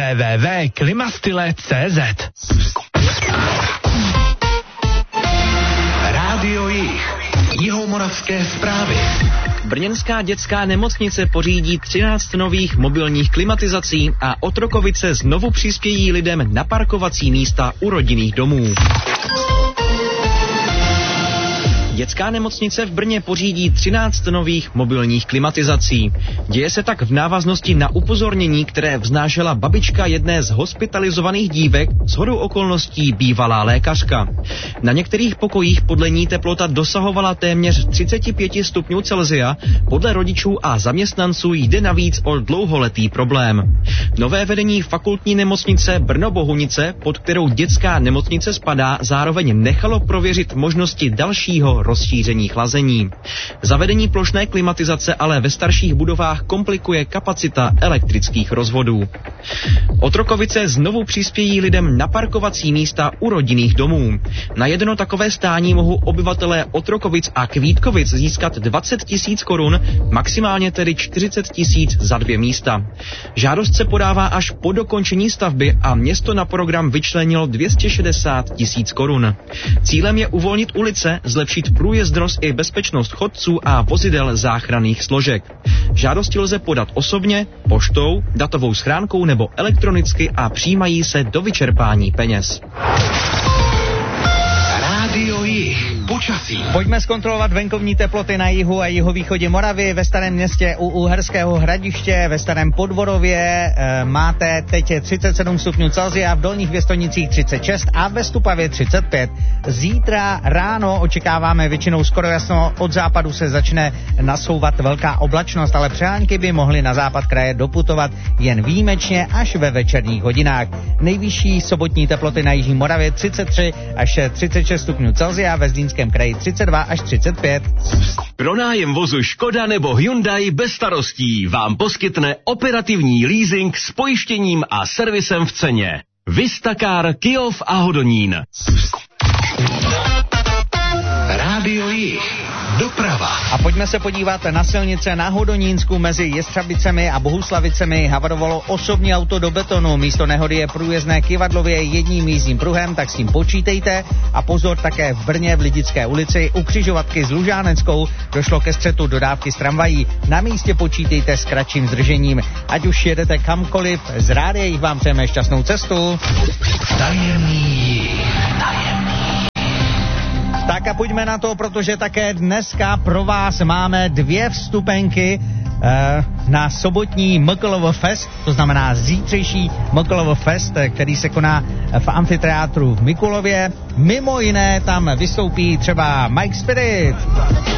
www.klimastyle.cz. Rádio Jih. Jihomoravské zprávy. Brněnská dětská nemocnice pořídí 13 nových mobilních klimatizací a Otrokovice znovu přispějí lidem na parkovací místa u rodinných domů. Dětská nemocnice v Brně pořídí 13 nových mobilních klimatizací. Děje se tak v návaznosti na upozornění, které vznášela babička jedné z hospitalizovaných dívek, shodou okolností bývalá lékařka. Na některých pokojích podle ní teplota dosahovala téměř 35 stupňů Celsia. Podle rodičů a zaměstnanců jde navíc o dlouholetý problém. Nové vedení fakultní nemocnice Brno-Bohunice, pod kterou dětská nemocnice spadá, zároveň nechalo prověřit možnosti dalšího rozšíření chlazení. Zavedení plošné klimatizace ale ve starších budovách komplikuje kapacita elektrických rozvodů. Otrokovice znovu přispějí lidem na parkovací místa u rodinných domů. Na jedno takové stání mohou obyvatelé Otrokovic a Kvítkovic získat 20 000 korun, maximálně tedy 40 000 za 2 místa. Žádost se podává až po dokončení stavby a město na program vyčlenilo 260 000 korun. Cílem je uvolnit ulice, zlepšit průjezdnost i bezpečnost chodců a vozidel záchranných složek. Žádosti lze podat osobně, poštou, datovou schránkou nebo elektronicky a přijímají se do vyčerpání peněz. Rádio Jih. Počasí. Pojďme zkontrolovat venkovní teploty na jihu a jihovýchodě Moravy. Ve Starém Městě u Uherského Hradiště, ve Starém Podborově máte teď 37 stupňů Celsia, v Dolních Věstonicích 36 a ve Stupavě 35. Zítra ráno očekáváme většinou skoro jasno, od západu se začne nasouvat velká oblačnost, ale přehánky by mohly na západ kraje doputovat jen výjimečně až ve večerních hodinách. Nejvyšší sobotní teploty na jižní Moravě 33 až 36 stupňů Celsia, ve Zlínském kraji 32 až 35. Pronájem vozu Škoda nebo Hyundai bez starostí vám poskytne operativní leasing s pojištěním a servisem v ceně. Vistacar, Kyjov a Hodonín. Rádio Jih. Doprava. A pojďme se podívat na silnice. Na Hodonínsku mezi Jestřabicemi a Bohuslavicemi havarovalo osobní auto do betonu. Místo nehody je průjezdné kyvadlově jedním jízdním pruhem, tak s tím počítejte. A pozor, také v Brně v Lidické ulici u křižovatky s Lužáneckou došlo ke střetu dodávky s tramvají. Na místě počítejte s kratším zdržením. Ať už jedete kamkoliv, z Rádia Jih vám přejeme šťastnou cestu. Tajemný. Tak a pojďme na to, protože také dneska pro vás máme 2 vstupenky na sobotní Mklv Fest, to znamená zítřejší Mklv Fest, který se koná v amfiteátru v Mikulově. Mimo jiné tam vystoupí třeba Mike Spirit.